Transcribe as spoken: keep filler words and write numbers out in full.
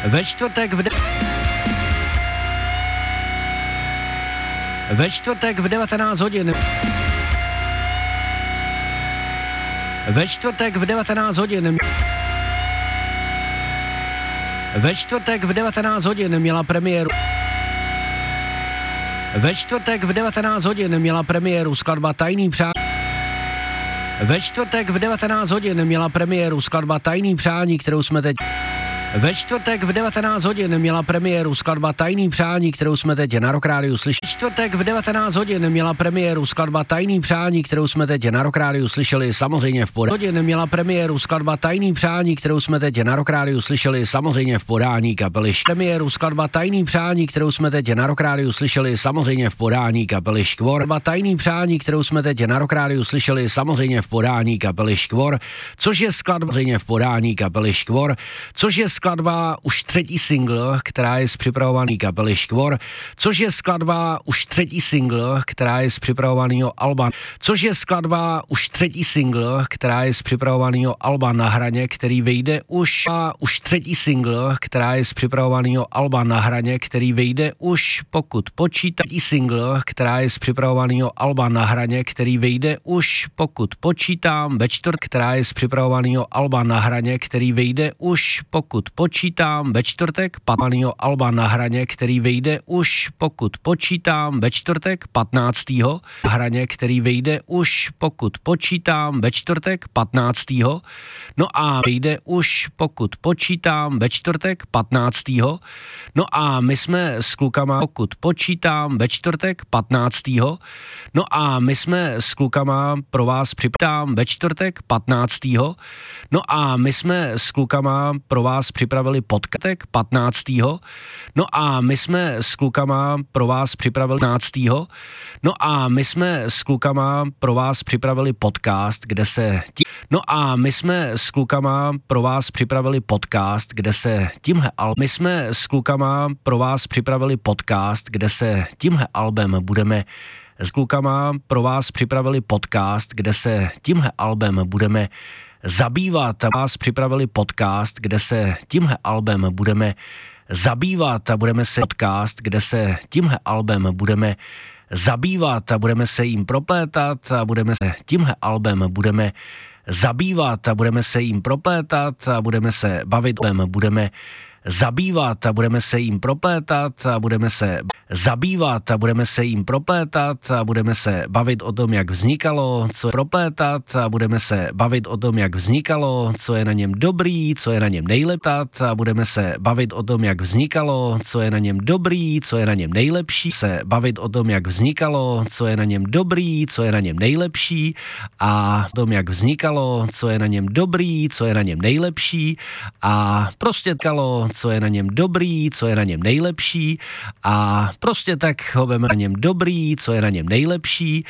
Ve čtvrtek v de... Ve čtvrtek v devatenáct hodin. Ve čtvrtek v devatenáct hodin. Ve čtvrtek v devatenáct hodin měla premiéru. Ve čtvrtek v devatenáct hodin měla premiéru skladba Tajný přání. Ve čtvrtek v devatenáct hodin měla premiéru skladba Tajný přání, kterou jsme teď... Ve čtvrtek v devatenáct hodin měla premiéru skladba Tajný přání, kterou jsme teď na Rock Rádiu slyšeli. Ve čtvrtek v devatenáct hodin měla premiéru skladba Tajný přání, kterou jsme teď na Rock Rádiu slyšeli samozřejmě v podání. Hodin měla premiéru skladba Tajný přání, kterou jsme teď na Rock Rádiu slyšeli samozřejmě v podání kapely. Premiéru skladba Tajný přání, kterou jsme teď na Rock Rádiu slyšeli samozřejmě v podání kapely Škvor. Skladba Tajný přání, kterou jsme teď na Rock Rádiu slyšeli samozřejmě v podání kapely Škvor, což je skladba samozřejmě v podání kapely Škvor, což je skladba už třetí single, která je z připravovaný kapely Škvor, což je skladba už třetí single, která je z připravovaného alba, což je skladba už třetí single, která je z připravovaného alba Na hraně, který vyjde už a už třetí single, která je z připravovaného alba Na hraně, který vyjde už pokud počítá třetí single, která je z připravovaného alba Na hraně, který vyjde už pokud počítám ve čtvrt, která je z připravovaného alba Na hraně, který vyjde už pokud počítám ve čtvrtek patnáctého alba Na hraně, který vyjde už pokud počítám ve čtvrtek patnáctého Na hraně, který vyjde už pokud počítám ve čtvrtek patnáctého No a vyjde už pokud počítám ve čtvrtek patnáctého No a my jsme s klukama pokud počítám ve čtvrtek patnáctého No a my jsme s klukama pro vás připravili ve čtvrtek patnáctého No a my jsme s klukama pro vás připravili podkatek patnáctého No a my jsme s klukama pro vás připravili patnáctého No a my jsme s klukama pro vás připravili podcast, kde se tí... No a my jsme s klukama pro vás připravili podcast, kde se tímhle al... My jsme s klukama pro vás připravili podcast, kde se tímhle albem budeme s klukama pro vás připravili podcast, kde se tímhle albem budeme zabývat. Vás připravili podcast, kde se tímhle albem budeme zabývat a budeme se podcast, kde se tímhle albem budeme zabývat a budeme se jim proplétat a budeme se tímhle albem budeme zabývat a budeme se jim proplétat a budeme se bavit, budeme zabývat a budeme se jim proplétat a budeme se zabývat a budeme se jim proplétat a budeme se bavit o tom, jak vznikalo, co je proplétat a budeme se bavit o tom, jak vznikalo, co je na něm dobrý, co je na něm nejlepší a budeme se bavit o tom, jak vznikalo, co je na něm dobrý, co je na něm nejlepší, se bavit o tom, jak vznikalo, co je na něm dobrý, co je na něm nejlepší a o tom, jak vznikalo, co je na něm dobrý, co je na něm nejlepší a prostě tkalo, co je na něm dobrý, co je na něm nejlepší a prostě tak ho veme na něm dobrý, co je na něm nejlepší